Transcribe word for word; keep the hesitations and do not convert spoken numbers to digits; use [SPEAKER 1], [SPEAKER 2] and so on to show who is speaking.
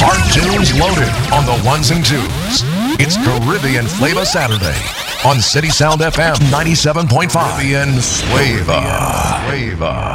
[SPEAKER 1] Hard tunes loaded on the ones and twos. It's Caribbean Flavor Saturday on City Sound F M ninety-seven point five. Caribbean Flavor.